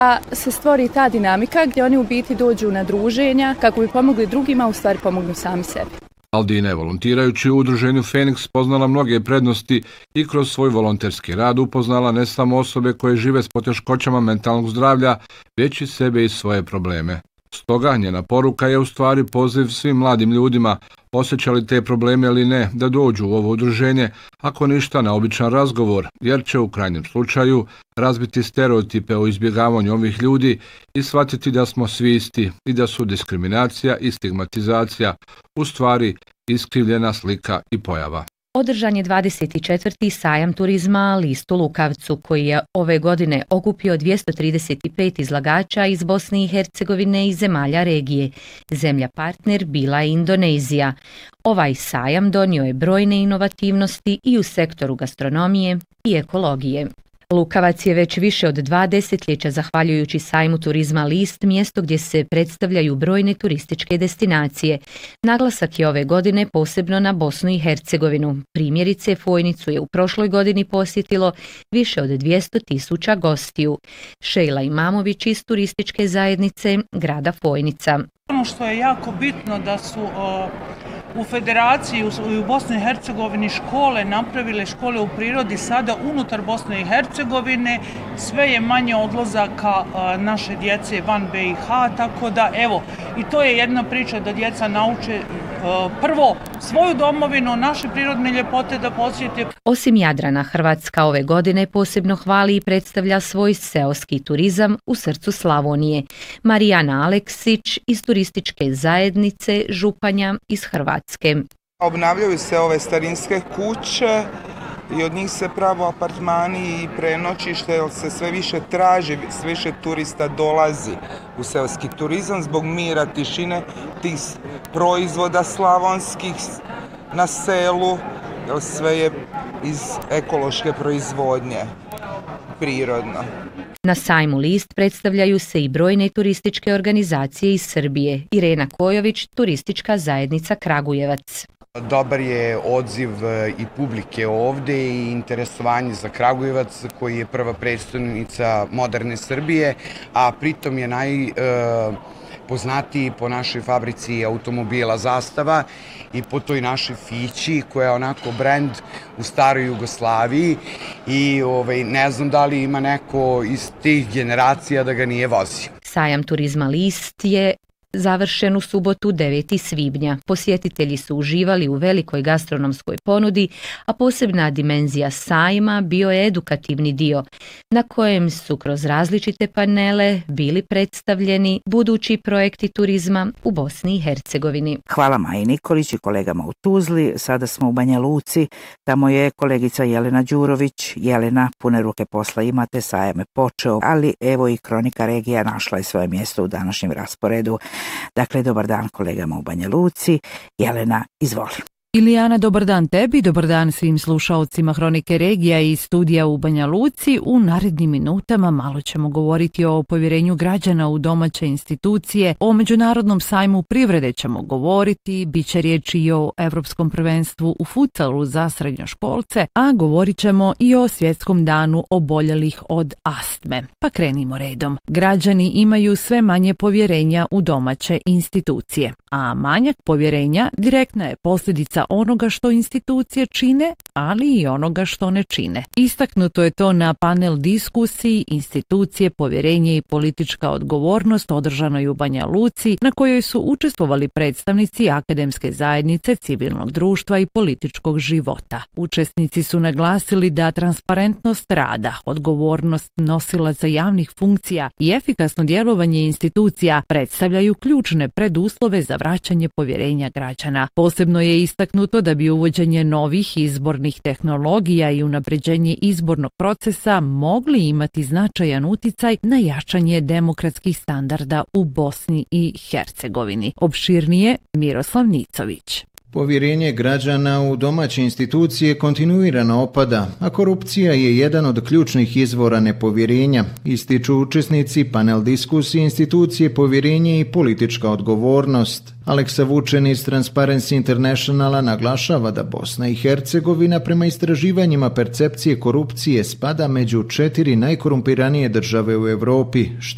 Da se stvori ta dinamika gdje oni u biti dođu na druženja kako bi pomogli drugima, u stvari pomognu sami sebi. Aldina je volontirajući u udruženju Feniks spoznala mnoge prednosti i kroz svoj volonterski rad upoznala ne samo osobe koje žive s poteškoćama mentalnog zdravlja, već i sebe i svoje probleme. Stoga njena poruka je u stvari poziv svim mladim ljudima, osjećali te probleme ili ne, da dođu u ovo udruženje, ako ništa na običan razgovor, jer će u krajnjem slučaju razbiti stereotipe o izbjegavanju ovih ljudi i shvatiti da smo svi isti i da su diskriminacija i stigmatizacija u stvari iskrivljena slika i pojava. Održan je 24. sajam turizma List u Lukavcu, koji je ove godine okupio 235 izlagača iz Bosne i Hercegovine i zemalja regije. Zemlja partner bila je Indonezija. Ovaj sajam donio je brojne inovativnosti i u sektoru gastronomije i ekologije. Lukavac je već više od 2 desetljeća, zahvaljujući sajmu turizma List, mjesto gdje se predstavljaju brojne turističke destinacije. Naglasak je ove godine posebno na Bosnu i Hercegovinu. Primjerice, Fojnicu je u prošloj godini posjetilo više od 200.000 gostiju. Šejla Imamović iz turističke zajednice grada Fojnica. Ono što je jako bitno da su u Federaciji u Bosni i Hercegovini škole napravile škole u prirodi sada unutar Bosne i Hercegovine, sve je manje odlazaka naše djece van BiH, tako da evo i to je jedna priča da djeca nauče prvo svoju domovinu, naše prirodne ljepote da posjete. Osim Jadrana, Hrvatska ove godine posebno hvali i predstavlja svoj seoski turizam u srcu Slavonije. Marijana Aleksić iz turističke zajednice Županja iz Hrvatske. Obnavljaju se ove starinske kuće i od njih se pravo apartmani i prenoćište, jer se sve više traži, sve više turista dolazi u seoski turizam zbog mira, tišine, tih proizvoda slavonskih na selu, jer sve je iz ekološke proizvodnje, prirodno. Na sajmu List predstavljaju se i brojne turističke organizacije iz Srbije. Irena Kojović, turistička zajednica Kragujevac. Dobar je odziv i publike ovdje i interesovanje za Kragujevac, koji je prva predstavnica moderne Srbije, a pritom je najpoznatiji po našoj fabrici automobila Zastava i po toj našoj Fići, koja je onako brend u staroj Jugoslaviji i ne znam da li ima neko iz tih generacija da ga nije vozio. Sajam turizma List je završen u subotu 9. svibnja. Posjetitelji su uživali u velikoj gastronomskoj ponudi, a posebna dimenzija sajma bio je edukativni dio, na kojem su kroz različite panele bili predstavljeni budući projekti turizma u Bosni i Hercegovini. Hvala Maji Nikolić i kolegama u Tuzli. Sada smo u Banja Luci. Tamo je kolegica Jelena Đurović. Jelena, pune ruke posla imate, sajam je počeo, ali evo i Kronika regija našla je svoje mjesto u današnjem rasporedu. Dakle, dobar dan kolegama u Banja Luci. Jelena, izvoli. Ilijana, dobar dan tebi, dobar dan svim slušaocima Hronike regija i studija u Banja Luci. U narednim minutama malo ćemo govoriti o povjerenju građana u domaće institucije, o Međunarodnom sajmu privrede ćemo govoriti, bit će riječi i o Evropskom prvenstvu u futsalu za srednjoškolce, a govorit ćemo i o Svjetskom danu oboljelih od astme. Pa krenimo redom. Građani imaju sve manje povjerenja u domaće institucije, a manjak povjerenja direktna je posljedica onoga što institucije čine, ali i onoga što ne čine. Istaknuto je to na panel diskusiji Institucije, povjerenje i politička odgovornost održanoj u Banja Luci, na kojoj su učestvovali predstavnici akademske zajednice, civilnog društva i političkog života. Učesnici su naglasili da transparentnost rada, odgovornost nosilaca javnih funkcija i efikasno djelovanje institucija predstavljaju ključne preduslove za vraćanje povjerenja građana. Posebno je istaknuto da bi uvođenje novih izbornih tehnologija i unapređenje izbornog procesa mogli imati značajan uticaj na jačanje demokratskih standarda u Bosni i Hercegovini. Opširnije Miroslav Nicović. Povjerenje građana u domaće institucije kontinuirano opada, a korupcija je jedan od ključnih izvora nepovjerenja, ističu učesnici panel diskusije Institucije, povjerenje i politička odgovornost. Aleksa Vučen iz Transparency Internationala naglašava da Bosna i Hercegovina prema istraživanjima percepcije korupcije spada među 4 najkorumpiranije države u Europi, što